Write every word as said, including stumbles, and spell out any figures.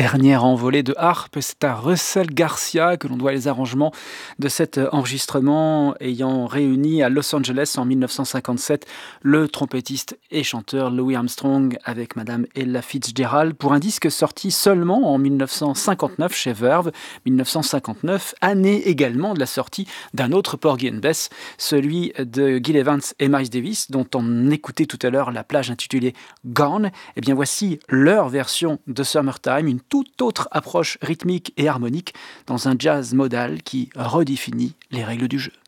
dernière envolée de harpe. C'est à Russell Garcia que l'on doit les arrangements de cet enregistrement ayant réuni à Los Angeles en mille neuf cent cinquante-sept le trompettiste et chanteur Louis Armstrong avec Madame Ella Fitzgerald pour un disque sorti seulement en mille neuf cent cinquante-neuf chez Verve. mille neuf cent cinquante-neuf, année également de la sortie d'un autre Porgy and Bess, celui de Gil Evans et Miles Davis, dont on écoutait tout à l'heure la plage intitulée Gone. Et bien voici leur version de Summertime, une toute autre approche rythmique et harmonique dans un jazz modal qui redéfinit les règles du jeu.